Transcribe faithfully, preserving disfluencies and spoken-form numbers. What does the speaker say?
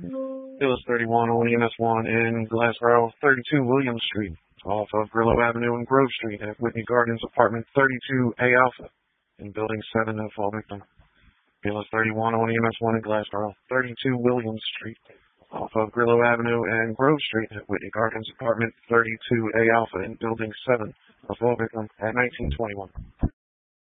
Villas thirty-one on E M S one in Glassboro, thirty-two Williams Street, off of Grillo Avenue and Grove Street at Whitney Gardens, apartment thirty-two A Alpha in building seven of Fall Victim. Villas thirty-one on E M S one in Glassboro, thirty-two Williams Street, off of Grillo Avenue and Grove Street at Whitney Gardens, apartment thirty-two A Alpha in building seven of Fall Victim at nineteen twenty-one.